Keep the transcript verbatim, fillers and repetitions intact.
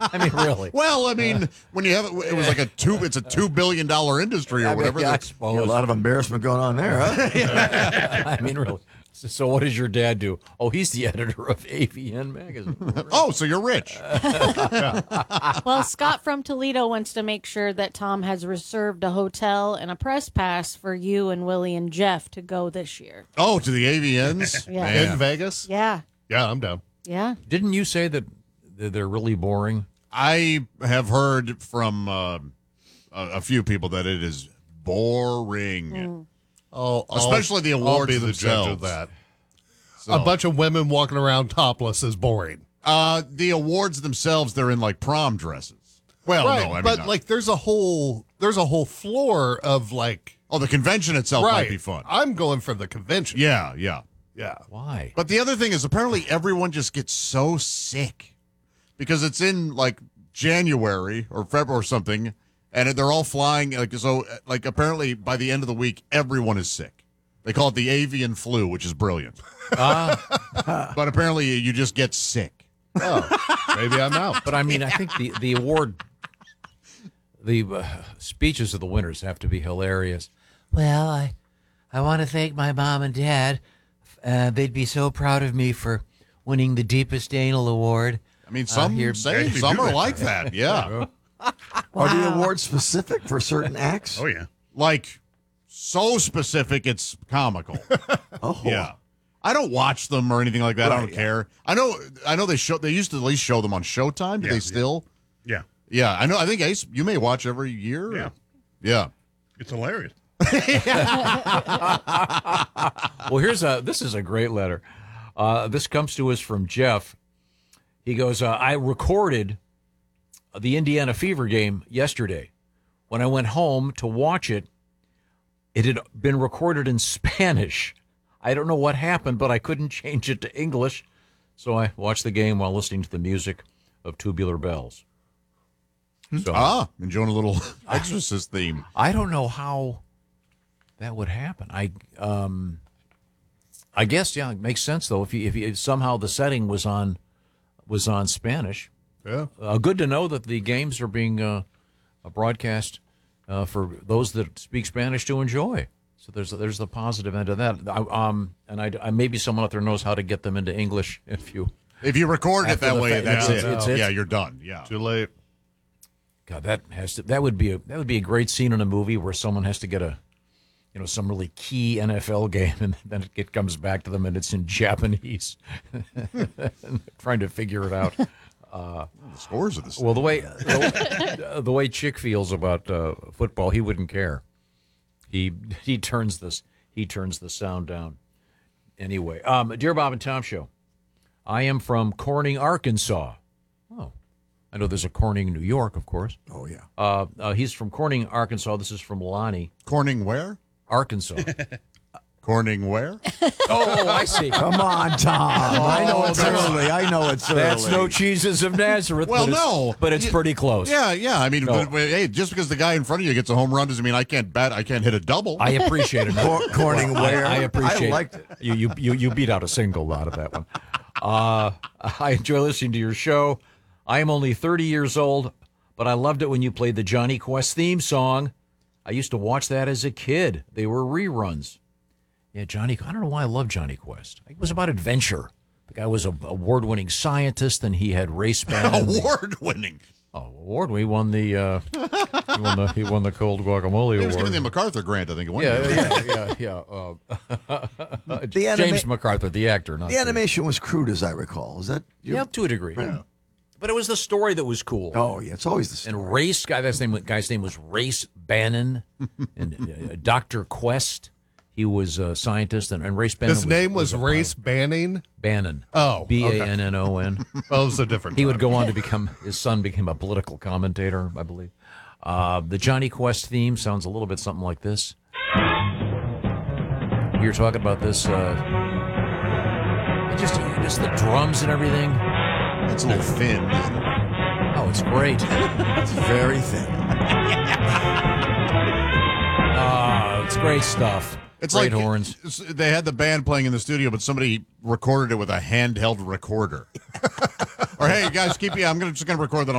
I mean, really. Well, I mean, when you have it, it was like a two. It's a two billion dollar industry or I mean, whatever. yeah, I That's- suppose. Yeah, a lot of embarrassment going on there, huh? I mean, really. So, so what does your dad do? Oh, he's the editor of A V N magazine. oh, so you're rich. Well, Scott from Toledo wants to make sure that Tom has reserved a hotel and a press pass for you and Willie and Jeff to go this year. Oh, to the A V Ns? Yeah. Man. In Vegas? Yeah. Yeah, I'm down. Yeah. Didn't you say that they're really boring? I have heard from uh, a, a few people that it is boring. Mm. I'll, Especially the I'll awards be the judge of themselves. that. So, A bunch of women walking around topless is boring. uh, the awards themselves, they're in like prom dresses. Well, right, no, I mean, but not- like there's a whole there's a whole floor of like oh, the convention itself right. might be fun. I'm going for the convention. Yeah, yeah. Yeah. Why? But the other thing is apparently everyone just gets so sick because it's in like January or February or something, and they're all flying. Like so, like apparently by the end of the week, everyone is sick. They call it the avian flu, which is brilliant. Uh, But apparently, you just get sick. Oh, maybe I'm out. but I mean, I think the, the award, the uh, speeches of the winners have to be hilarious. Well, I, I want to thank my mom and dad. Uh, they'd be so proud of me for winning the Deepest Anal Award. I mean, some here- say some are like that. Yeah, Are the awards specific for certain acts? Oh, yeah. like so specific, it's comical. Oh, Yeah. I don't watch them or anything like that. I Right, don't yeah. care. I know. I know they show. They used to at least show them on Showtime. Do Yeah, they yeah. still? Yeah. Yeah, I know. I think Ace, you may watch every year. Yeah. Yeah. It's hilarious. Well, here's a. This is a great letter. Uh, this comes to us from Jeff. He goes, uh, I recorded the Indiana Fever game yesterday. When I went home to watch it, it had been recorded in Spanish. I don't know what happened, but I couldn't change it to English, so I watched the game while listening to the music of Tubular Bells. So Ah, enjoying a little Exorcist theme. I don't know how that would happen. I um, I guess yeah, it makes sense though. If you, if, you, if somehow the setting was on was on Spanish, Yeah. uh, good to know that the games are being uh, broadcast uh, for those that speak Spanish to enjoy. So there's there's the positive end of that. I, um, and I, I maybe someone out there knows how to get them into English if you. If you record it After that the way, fa- that's it's- it. it's- it's- yeah, you're done. Yeah. Too late. God, that has to that would be a that would be a great scene in a movie where someone has to get a, you know, some really key N F L game, and then it comes back to them and it's in Japanese, trying to figure it out. The scores of this. Well, the way the, the way Chick feels about uh, football, he wouldn't care. He he turns this he turns the sound down. Anyway, um, dear Bob and Tom show, I am from Corning, Arkansas. Oh, I know there's a Corning, New York, of course. Oh, yeah. Uh, uh, he's from Corning, Arkansas. This is from Lonnie, Corning where? Arkansas. Corning where? Oh, I see. Come on, Tom. I know it's early. I know it's early. That's no cheeses of Nazareth. Well, but it's- no. but it's Yeah. pretty close. Yeah, yeah. I mean, No. but, but, hey, just because the guy in front of you gets a home run doesn't mean I can't bat. I can't hit a double. I appreciate it. Cor- Corning I- where? I, appreciate. I liked it. You, you you you beat out a single out of that one. Uh, I enjoy listening to your show. I am only thirty years old, but I loved it when you played the Johnny Quest theme song. I used to watch that as a kid. They were reruns. Yeah, Johnny. I don't know why I love Johnny Quest. It was about adventure. The guy was a award-winning scientist, and he had race bands. Award winning. Oh, award. We won the. Uh, he won the. He won the Cold Guacamole He was Award. giving the MacArthur grant, I think. It went. Yeah, yeah, yeah, yeah. Uh, The anima- James MacArthur, the actor, not The animation was crude, as I recall. Is that? you- Yeah, to a degree. But it was the story that was cool. Oh, yeah. It's always the same. And Race guy, that's name. Guy's name was Race Bannon, and uh, Doctor Quest. He was a scientist, and, and Race Bannon. His name was a Race Banning. Bannon. Oh, B okay. A N N O N. Oh, it's a different. He would time. go on to become. His son became a political commentator, I believe. Uh, the Johnny Quest theme sounds a little bit something like this. We were talking about this. Uh, just, just the drums and everything. It's a little thin, isn't it? Oh, it's great. It's very thin. Ah, it's great stuff. It's great like horns. it's- they had the band playing in the studio, but somebody recorded it with a handheld recorder. Or hey, guys, keep yeah. I'm gonna just gonna record that on